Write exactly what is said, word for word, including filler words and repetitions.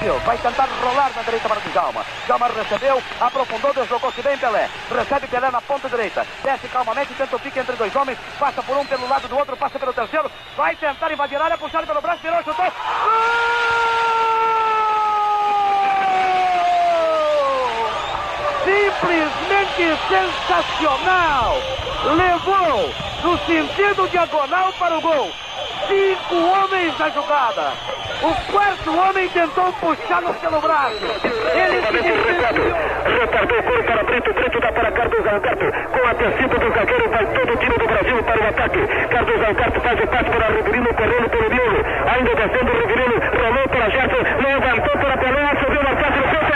Brasil. Vai tentar rolar na direita para o Djalma. Djalma recebeu, aprofundou, deslocou-se bem Pelé. Recebe Pelé na ponta direita. Desce calmamente, tenta o pique entre dois homens. Passa por um, pelo lado do outro, passa pelo terceiro. Vai tentar invadir a área, puxado pelo braço, virou, chutou. Gol! Simplesmente sensacional! Levou no sentido diagonal para o gol. Cinco homens na jogada. O quarto homem tentou puxá-lo pelo braço. Ele se distanciou. Retardou o gol para Brito. Brito dá para Carlos Alberto. Com a descida do zagueiro, vai todo o time do Brasil para o ataque. Carlos Alberto faz o passe para Riverino, correndo pelo miolo. Ainda descendo o Riverino. Rolou para Gerson. Levantou para Pelé. Subiu na casa do